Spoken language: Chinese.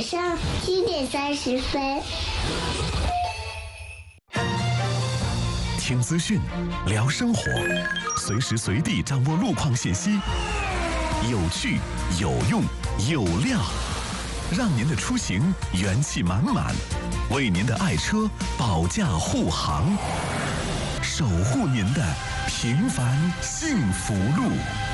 上7:30。 听资讯，聊生活，随时随地掌握路况信息，有趣、有用、有料，让您的出行元气满满，为您的爱车保驾护航，守护您的平凡幸福路。